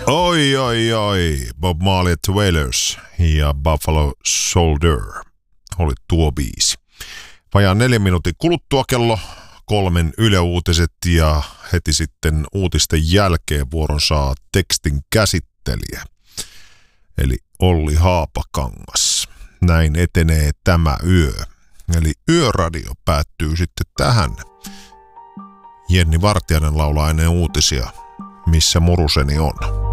Oi, oi, oi. Bob Marley & The Wailers ja Buffalo Soldier oli tuo biisi. Vajaan 4 minuutin kuluttua kello 3 Yle Uutiset ja heti sitten uutisten jälkeen vuoron saa tekstin käsittelijä. Eli Olli Haapakangas. Näin etenee tämä yö. Eli yöradio päättyy sitten tähän. Jenni Vartiainen laulaa ennen uutisia, missä muruseni on.